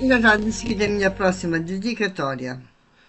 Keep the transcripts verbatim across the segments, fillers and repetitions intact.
E já já de seguida a minha próxima dedicatória.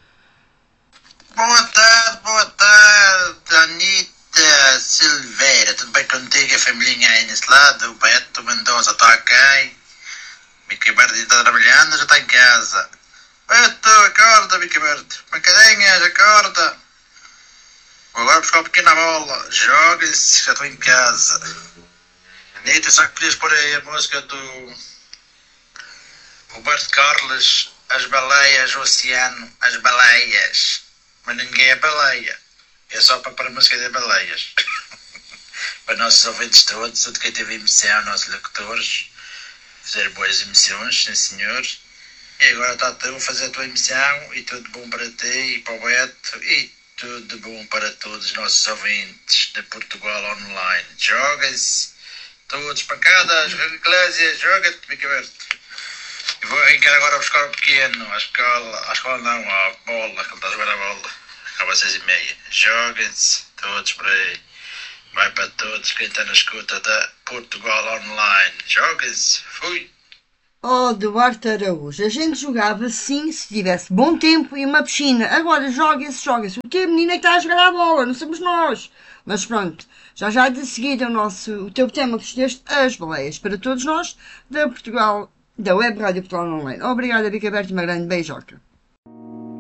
Boa tarde, boa tarde, Anitta Silveira. Tudo bem contigo? A família aí nesse lado? O Beto Mendonça está ok? Mickey Berti está trabalhando, já está em casa. Beto, acorda, Mickey Berti. Pancadinhas, acorda. Vou agora buscar uma pequena bola. Joga-se, já estou em casa. Anitta, só que podias pôr aí a música do Roberto Carlos, As Baleias, o Oceano, As Baleias. Mas ninguém é baleia. É só para pôr a música de baleias. Para nossos ouvintes todos, tudo quem teve emissão, nossos locutores, fazer boas emissões, sim senhor. E agora está tu a fazer a tua emissão e tudo bom para ti e para o Beto e tudo bom para todos os nossos ouvintes de Portugal Online. Joga-se, todos pancadas, Eclésia, joga-te, Mickey Berto. Eu vou arrancar agora buscar o pequeno à escola, à escola não, à bola, que ele está a jogar a bola. Acaba às seis e meia. Joguem-se todos por aí. Vai para todos quem está na escuta da Portugal Online. Joguem-se. Fui. Oh, Duarte Araújo, a gente jogava sim se tivesse bom tempo e uma piscina. Agora joga-se, joga-se. O que a menina que está a jogar a bola, não somos nós. Mas pronto, já já de seguida o, nosso, o teu tema que escolheste, as baleias, para todos nós, da Portugal, da Web Rádio Portugal Online. Obrigada, Bica Aberta, e uma grande beijoca.